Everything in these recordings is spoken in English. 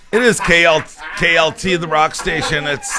It is KLT, the rock station. It's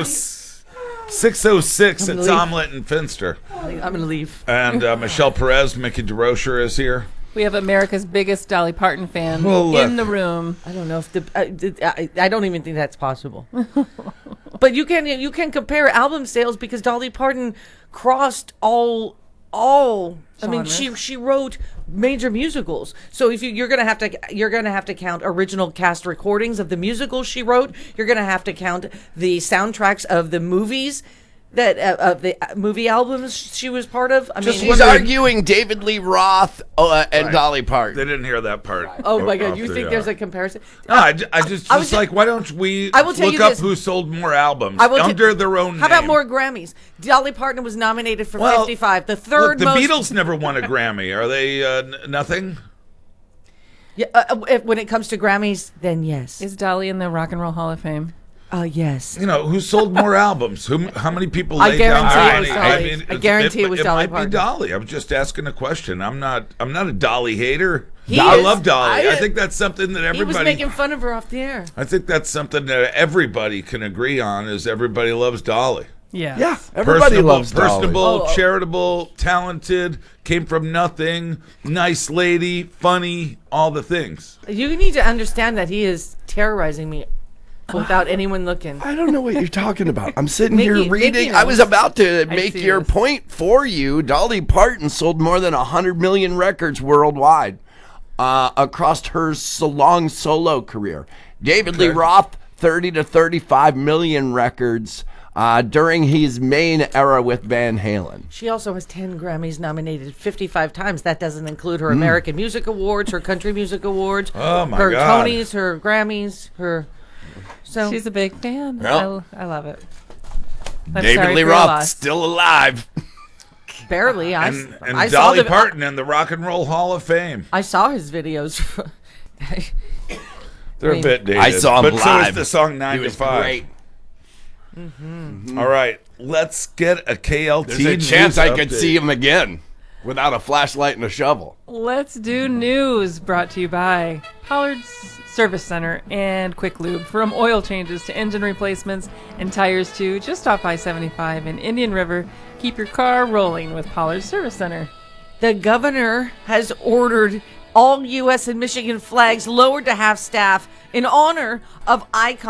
606. It's Omelet and Finster. I'm going to leave. And Michelle Perez, Mickey DeRocher is here. We have America's biggest Dolly Parton fan in the room. I don't know if I don't even think that's possible. But you can compare album sales because Dolly Parton crossed all. I mean, she wrote major musicals. So if you're gonna have to count original cast recordings of the musicals she wrote. You're gonna have to count the soundtracks of the movies that of the movie albums she was part of. She's arguing David Lee Roth and Dolly Parton. They didn't hear that part. Oh my God! You think there's a comparison? No, I just like, why don't we look up who sold more albums under their own name? How about more Grammys? Dolly Parton was nominated for 55. The third look, most. The Beatles never won a Grammy. Are they nothing? Yeah. When it comes to Grammys, then yes. Is Dolly in the Rock and Roll Hall of Fame? Yes. You know, who sold more albums? How many people I laid down guarantee money? I guarantee it was Dolly Parton. It might be Dolly. I'm just asking a question. I'm not a Dolly hater. I love Dolly. I think that's something that everybody... He was making fun of her off the air. I think that's something that everybody can agree on, is everybody loves Dolly. Yeah. Yeah, everybody loves Dolly. Personable, charitable, talented, came from nothing, nice lady, funny, all the things. You need to understand that he is terrorizing me without anyone looking. I don't know what you're talking about. I'm sitting here reading. I was about to make your point for you. Dolly Parton sold more than 100 million records worldwide across her long solo career. David Lee Roth, 30 to 35 million records during his main era with Van Halen. She also has 10 Grammys nominated 55 times. That doesn't include her American Music Awards, her Country Music Awards, her God. Tonys, her Grammys, her... So she's a big fan. Well, I love it. David Lee Roth still alive. Barely. And Dolly Parton in the Rock and Roll Hall of Fame. I saw his videos. They're a bit dated. I saw him live. So is the song 9 to 5. Great. All right, let's get a KLT. There's a chance I could see him again without a flashlight and a shovel. Let's do news, brought to you by Pollard's Service Center and Quick Lube. From oil changes to engine replacements and tires too, just off I-75 in Indian River. Keep your car rolling with Pollard's Service Center. The governor has ordered all U.S. and Michigan flags lowered to half-staff in honor of icons